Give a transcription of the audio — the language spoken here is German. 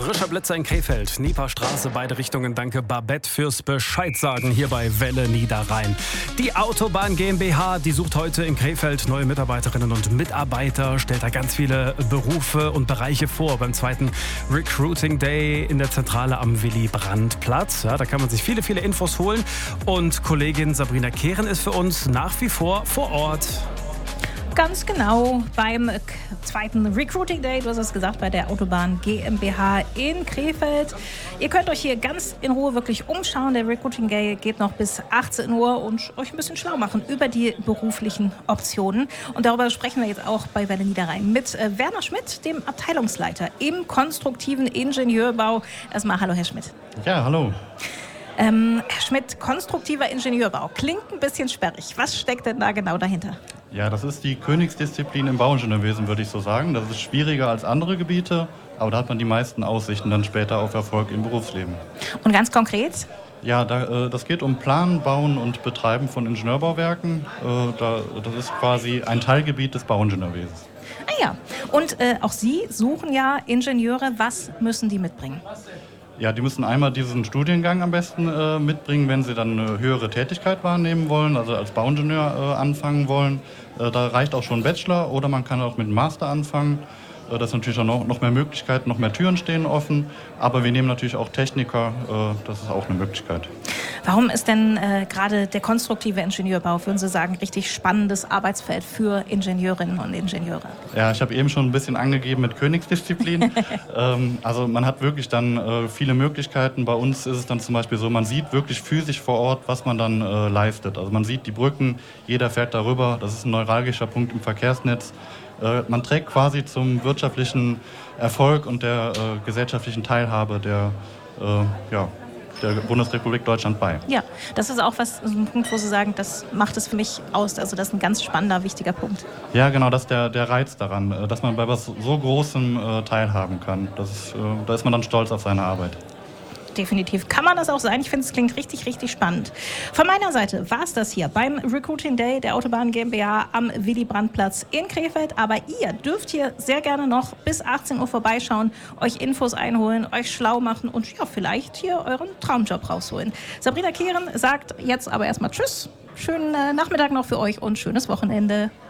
Frischer Blitzer in Krefeld, Nieperstraße, beide Richtungen. Danke Babette fürs Bescheid sagen hier bei Welle Niederrhein. Die Autobahn GmbH, die sucht heute in Krefeld neue Mitarbeiterinnen und Mitarbeiter, stellt da ganz viele Berufe und Bereiche vor beim zweiten Recruiting Day in der Zentrale am Willy-Brandt-Platz. Ja, da kann man sich viele Infos holen. Und Kollegin Sabrina Kehren ist für uns nach wie vor Ort. Ganz genau, beim zweiten Recruiting Day, du hast es gesagt, bei der Autobahn GmbH in Krefeld. Ihr könnt euch hier ganz in Ruhe wirklich umschauen. Der Recruiting Day geht noch bis 18 Uhr und euch ein bisschen schlau machen über die beruflichen Optionen. Und darüber sprechen wir jetzt auch bei Welle Niederrhein mit Werner Schmidt, dem Abteilungsleiter im konstruktiven Ingenieurbau. Erstmal hallo, Herr Schmidt. Ja, hallo. Herr Schmidt, konstruktiver Ingenieurbau. Klingt ein bisschen sperrig. Was steckt denn da genau dahinter? Ja, das ist die Königsdisziplin im Bauingenieurwesen, würde ich so sagen. Das ist schwieriger als andere Gebiete, aber da hat man die meisten Aussichten dann später auf Erfolg im Berufsleben. Und ganz konkret? Ja, das geht um Planen, Bauen und Betreiben von Ingenieurbauwerken. Das ist quasi ein Teilgebiet des Bauingenieurwesens. Ah ja, und auch Sie suchen ja Ingenieure. Was müssen die mitbringen? Ja, die müssen einmal diesen Studiengang am besten mitbringen, wenn sie dann eine höhere Tätigkeit wahrnehmen wollen, also als Bauingenieur anfangen wollen. Da reicht auch schon ein Bachelor oder man kann auch mit einem Master anfangen. Das ist natürlich auch noch mehr Möglichkeiten, noch mehr Türen stehen offen. Aber wir nehmen natürlich auch Techniker, das ist auch eine Möglichkeit. Warum ist denn gerade der konstruktive Ingenieurbau, würden Sie sagen, richtig spannendes Arbeitsfeld für Ingenieurinnen und Ingenieure? Ja, ich habe eben schon ein bisschen angegeben mit Königsdisziplin. Also man hat wirklich dann viele Möglichkeiten. Bei uns ist es dann zum Beispiel so, man sieht wirklich physisch vor Ort, was man dann leistet. Also man sieht die Brücken, jeder fährt darüber. Das ist ein neuralgischer Punkt im Verkehrsnetz. Man trägt quasi zum wirtschaftlichen Erfolg und der gesellschaftlichen Teilhabe der Bundesrepublik Deutschland bei. Ja, das ist auch ein Punkt, wo Sie sagen, das macht es für mich aus. Also das ist ein ganz spannender, wichtiger Punkt. Ja, genau, das ist der Reiz daran, dass man bei was so Großem teilhaben kann. Da ist man dann stolz auf seine Arbeit. Definitiv kann man das auch sein. Ich finde, es klingt richtig spannend. Von meiner Seite war es das hier beim Recruiting Day der Autobahn GmbH am Willy-Brandt-Platz in Krefeld. Aber ihr dürft hier sehr gerne noch bis 18 Uhr vorbeischauen, euch Infos einholen, euch schlau machen und ja, vielleicht hier euren Traumjob rausholen. Sabrina Kehren sagt jetzt aber erstmal Tschüss. Schönen Nachmittag noch für euch und schönes Wochenende.